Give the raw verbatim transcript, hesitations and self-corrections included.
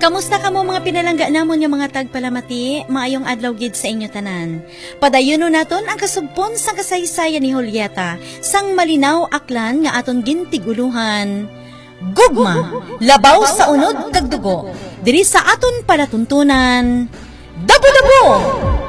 Kamusta ka mo mga pinalangga namon nga mga tagpalamati? Maayong adlaw gid sa inyo tanan. Padayuno naton ang kasubpon sa kasaysayan ni Julieta sang malinaw aklan nga aton gintiguluhan. Gugma, labaw sa unod kag dugo. Diri sa aton palatuntunan. Dabo-dabo!